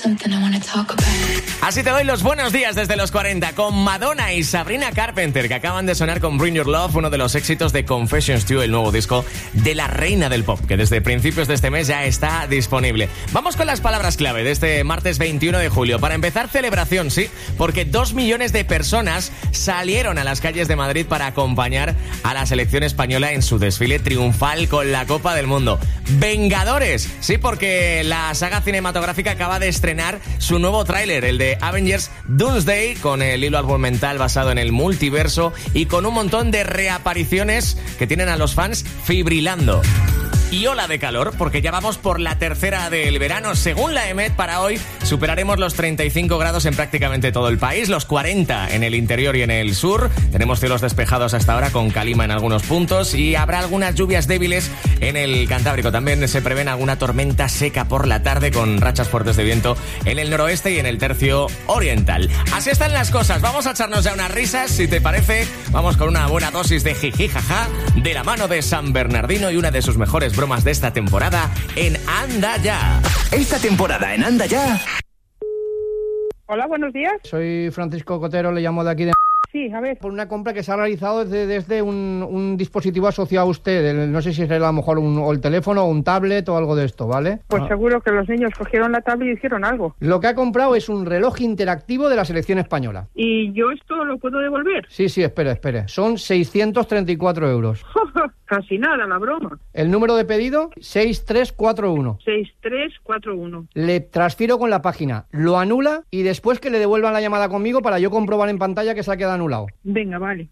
Así te doy los buenos días desde los 40 con Madonna y Sabrina Carpenter, que acaban de sonar con Bring Your Love, uno de los éxitos de Confessions 2, el nuevo disco de la reina del pop, que desde principios de este mes ya está disponible. Vamos con las palabras clave de este martes 21 de julio. Para empezar, celebración, sí, porque 2 millones de personas salieron a las calles de Madrid para acompañar a la selección española en su desfile triunfal con la Copa del Mundo. Vengadores, sí, porque la saga cinematográfica acaba de estrenar su nuevo tráiler, el de Avengers Doomsday, con el hilo argumental basado en el multiverso y con un montón de reapariciones que tienen a los fans fibrilando. Y ola de calor, porque ya vamos por la tercera del verano. Según la EMET, para hoy superaremos los 35 grados en prácticamente todo el país, los 40 en el interior y en el sur. Tenemos cielos despejados hasta ahora con calima en algunos puntos y habrá algunas lluvias débiles en el Cantábrico. También se prevén alguna tormenta seca por la tarde con rachas fuertes de viento en el noroeste y en el tercio oriental. Así están las cosas. Vamos a echarnos ya unas risas, si te parece. Vamos con una buena dosis de jiji jaja de la mano de San Bernardino y una de sus mejores bromas de esta temporada en Anda Ya. Esta temporada en Anda Ya. Hola, buenos días. Soy Francisco Cotero, le llamo de aquí de... Sí, a ver. Por una compra que se ha realizado desde un dispositivo asociado a usted. No sé si es a lo mejor o el teléfono o un tablet o algo de esto, ¿vale? Pues seguro que los niños cogieron la tablet y hicieron algo. Lo que ha comprado es un reloj interactivo de la selección española. ¿Y yo esto lo puedo devolver? Sí, espere. Son 634 euros. Casi nada, la broma. El número de pedido, 6341. 6341. Le transfiero con la página, lo anula y después que le devuelvan la llamada conmigo para yo comprobar en pantalla que se ha quedado anulado. Venga, vale.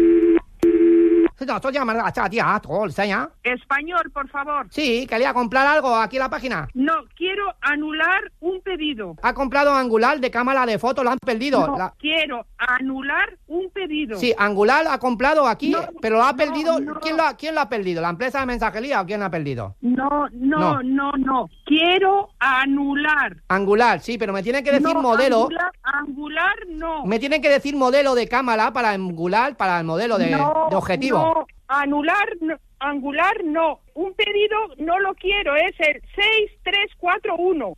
Español, por favor. Sí, quería comprar algo aquí en la página. No, quiero anular un pedido. Ha comprado Angular de cámara de foto, lo han perdido. No, quiero anular un pedido. Sí, Angular ha comprado aquí, no, pero lo ha perdido. No. ¿Quién lo ha perdido? ¿La empresa de mensajería o quién lo ha perdido? No. Quiero anular. Angular, sí, pero me tienen que decir modelo. Angular no. Me tienen que decir modelo de cámara para Angular, para el modelo de objetivo. No, Angular no. Un pedido no lo quiero, es el 6341.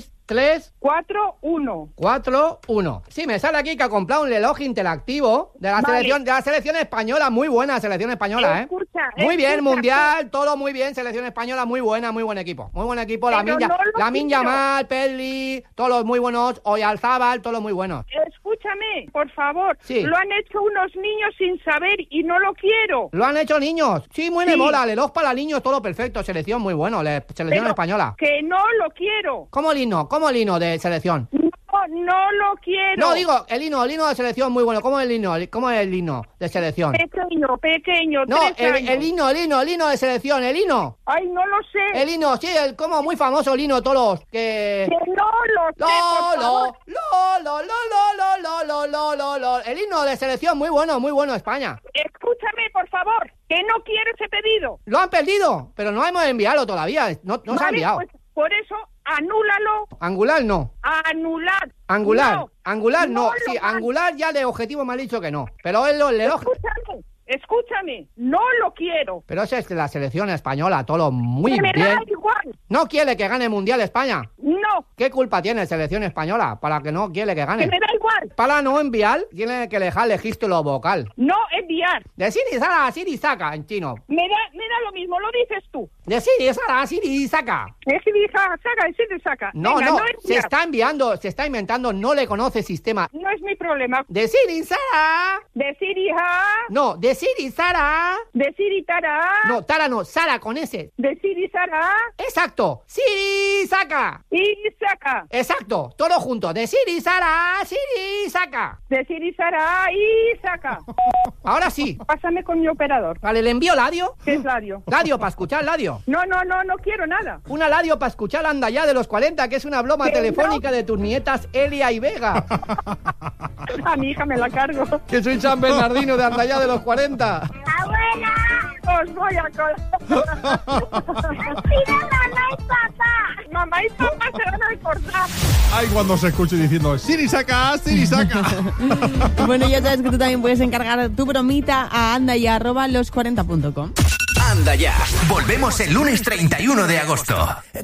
6341. Sí, me sale aquí que ha comprado un reloj interactivo de la selección española, muy buena selección española, muy bien, mundial, todo muy bien, selección española, muy buena, muy buen equipo. Lamine Yamal, Pedri, todos los muy buenos, Oyarzabal, todos los muy buenos. Escúchame, por favor. Sí. Lo han hecho unos niños sin saber y no lo quiero. ¿Lo han hecho niños? Sí, muy de moda, reloj para niños, todo perfecto, selección muy bueno, selección española. Que no lo quiero. ¿Cómo el himno de selección? No lo quiero. No, digo, el himno de selección muy bueno. ¿Cómo es el himno de selección? Pequeño. No, el himno de selección, el himno. Ay, no lo sé. El himno, sí, como muy famoso el himno, todos los que... Que no lo sé, por favor. El himno de selección muy bueno, España. Escúchame, por favor, que no quiero ese pedido. Lo han perdido, pero no hemos enviado todavía. No se ha enviado. Pues por eso... Anúlalo. Angular no. Angular no. Sí, Angular ya de objetivo me ha dicho que no. Pero el reloj... Escúchame, no lo quiero. Pero esa es la selección española, todo muy bien. Me da igual. ¿No quiere que gane el Mundial España? No. ¿Qué culpa tiene la selección española para que no quiere que gane? Que me da igual. Para no enviar, tiene que dejar el registro vocal. No enviar. De Siri-Sara a Siri-Saka en chino. Me da lo mismo, lo dices tú. De Siri-Sara a Siri-Saka. De Siri-Saka. No, se está enviando, se está inventando, no le conoce sistema. No es mi problema. De Siri-Sara. De Siri-Ha. No, de Siri-Sara. De Siri-Tara. No, Tara no, Sara con S. De Siri-Sara. Exacto. Siri-Saka. Siri-Saka. Exacto, todo junto. De Siri-Sara, Siri-Saka. De Siri-Sara y Saka. Ahora sí. Pásame con mi operador. Vale, ¿le envío Ladio? ¿Qué es Ladio? Ladio, para escuchar Ladio. No quiero nada. Una Ladio para escuchar Anda Ya de los 40, que es una broma telefónica de tus nietas Elia y Vega. A mi hija me la cargo. Que soy San Bernardino de Anda Ya de los 40. ¡Abuela! Os voy a colgar. Mamá y papá se van a acordar. Ay, cuando se escuche diciendo Siri-Saka. Bueno, ya sabes que tú también puedes encargar tu bromita a andaya@los40.com. Anda Ya. Volvemos el lunes 31 de agosto.